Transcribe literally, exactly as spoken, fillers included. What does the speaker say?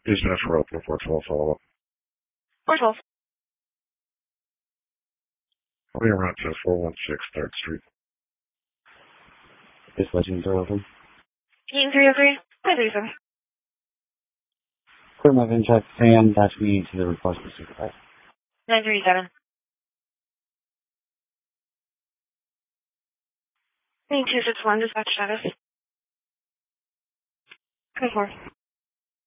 These minutes were open for twelve follow up. four twelve. I'll be around to four one six third Street. This legends are open. Team three oh three, five three seven. Clear my VIN check, Sam, dash me to the request to supervise. nine three seven. two six one, dispatch status. Come forth.